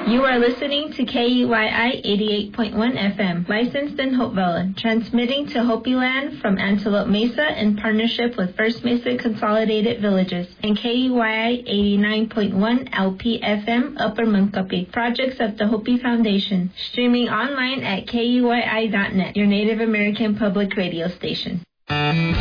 You are listening to KUYI 88.1 FM, licensed in Hopevilla, transmitting to Hopi Land from Antelope Mesa in partnership with First Mesa Consolidated Villages, and KUYI 89.1 LP FM, Upper Munkapi, projects of the Hopi Foundation, streaming online at KUYI.net, your Native American public radio station.